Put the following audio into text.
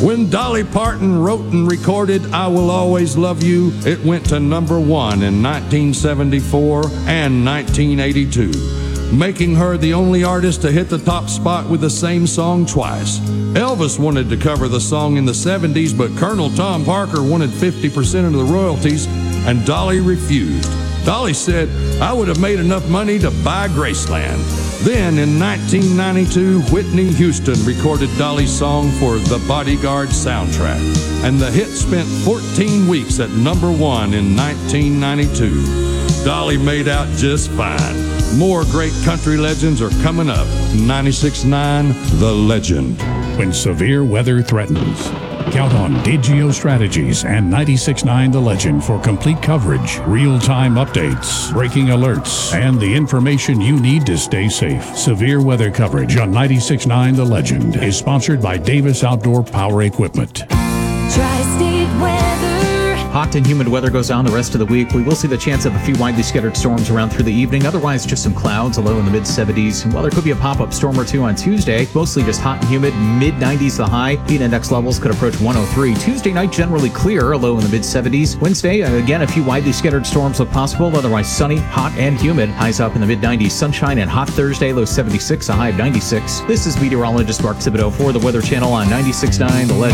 When Dolly Parton wrote and recorded I Will Always Love You, it went to number 1 in 1974 and 1982, making her the only artist to hit the top spot with the same song twice. Elvis wanted to cover the song in the 70s, but Colonel Tom Parker wanted 50% of the royalties, and Dolly refused. Dolly said, "I would have made enough money to buy Graceland." Then, in 1992, Whitney Houston recorded Dolly's song for The Bodyguard soundtrack, and the hit spent 14 weeks at number 1 in 1992. Dolly made out just fine. More great country legends are coming up. 96.9 The Legend. When severe weather threatens, count on Digio Strategies and 96.9 The Legend for complete coverage, real-time updates, breaking alerts, and the information you need to stay safe. Severe weather coverage on 96.9 The Legend is sponsored by Davis Outdoor Power Equipment. Tri-State weather. Hot and humid weather goes on the rest of the week. We will see the chance of a few widely scattered storms around through the evening. Otherwise, just some clouds, a low in the mid-70s. While there could be a pop-up storm or two on Tuesday, mostly just hot and humid, mid-90s the high. Heat index levels could approach 103. Tuesday night, generally clear, a low in the mid-70s. Wednesday, again, a few widely scattered storms look possible. Otherwise, sunny, hot, and humid. Highs up in the mid-90s. Sunshine and hot Thursday, low 76, a high of 96. This is meteorologist Mark Thibodeau for the Weather Channel on 96.9 The Legend.